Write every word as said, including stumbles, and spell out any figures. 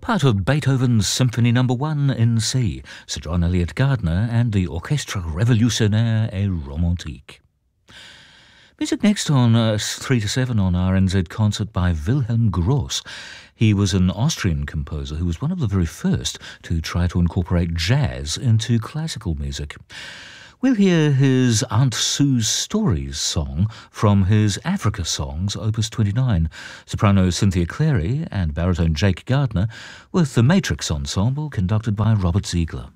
part of Beethoven's Symphony Number One in C, Sir John Eliot Gardiner and the Orchestre Révolutionnaire et Romantique. Music next on uh, three to seven on R N Z Concert by Wilhelm Gross. He was an Austrian composer who was one of the very first to try to incorporate jazz into classical music. We'll hear his Aunt Sue's Stories song from his Africa Songs, Opus twenty-nine. Soprano Cynthia Clary and baritone Jake Gardner with the Matrix Ensemble conducted by Robert Ziegler.